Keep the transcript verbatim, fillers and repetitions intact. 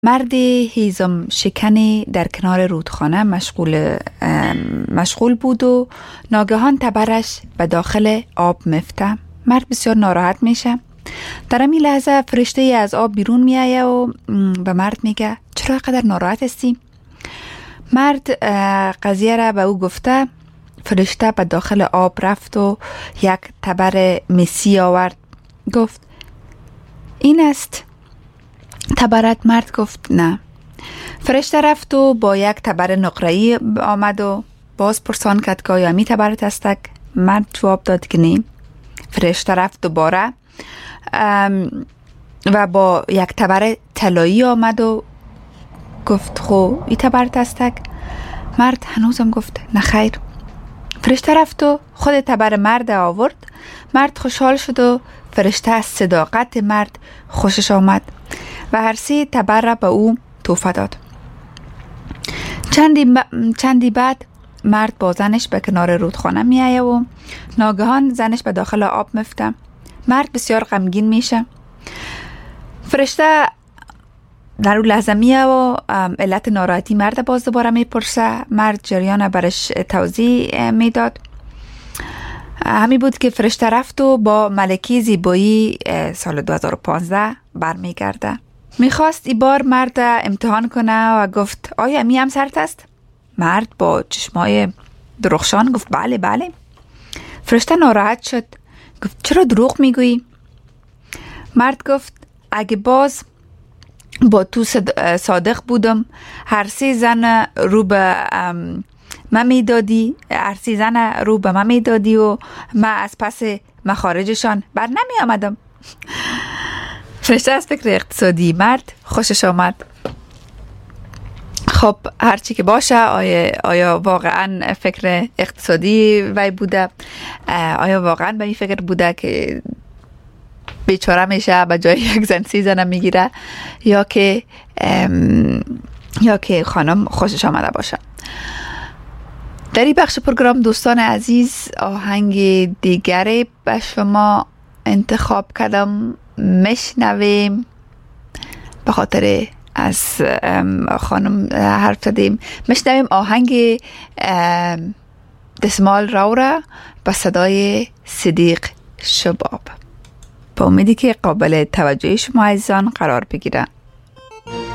مرد هیزم شکنی در کنار رودخانه مشغول مشغول بود و ناگهان تبرش به داخل آب میفته. مرد بسیار ناراحت میشه. در همین لحظه فرشته از آب بیرون میایه و به مرد میگه چرا قدر ناراحت هستی؟ مرد قضیه را به او گفته. فرشته به داخل آب رفت و یک تبر مسی آورد. گفت این است تبرت؟ مرد گفت نه. فرشته رفت و با یک تبر نقره‌ای آمد و باز پرسان کرد که آیا می تبرت استک؟ مرد جواب داد که نه. فرشته رفت دوباره و با یک تبر طلایی آمد و گفت خو ای تبرت استک؟ مرد هنوزم گفت نه خیر. فرشته رفت و خود تبر مرد آورد. مرد خوشحال شد و فرشته از صداقت مرد خوشش آمد و هر سه تبر را به او تحفه داد. چندی, ب... چندی بعد مرد با زنش به کنار رودخانه می آید و ناگهان زنش به داخل آب میفته. مرد بسیار غمگین میشه. فرشته در اون لحظه میه و علت ناراحتی مرد باز دوباره میپرسه. مرد جریان برش توضیح میداد. همی بود که فرشته رفت و با ملکه زیبایی سال دو هزار و پانزده برمیگرده. میخواست ای بار مرد امتحان کنه و گفت آیا می هم سرت است؟ مرد با چشمای درخشان گفت بله بله. فرشته ناراحت شد. گفت چرا دروغ میگویی؟ مرد گفت اگه باز با تو صادق بودم هر سی زن رو به من میدادی هر سی زن رو به من میدادی و من از پس مخارجشان بر نمی آمدم. فرشته از فکر اقتصادی مرد خوشش آمد. خب هرچی که باشه، آیا, آیا واقعا فکر اقتصادی وی بوده؟ آیا واقعا به این فکر بوده که بیچاره میشه به جای یک زن سی زن میگیره، یا که یا که خانم خوشش آمده باشه؟ در این بخش پروگرام دوستان عزیز آهنگ دیگری به شما انتخاب کردم، میشنویم. به خاطر از خانم حرف زدیم، میشنویم آهنگ دسمال راورا با صدای صدیق شباب. با امیدی که قابل توجه شما عزیزان قرار بگیره.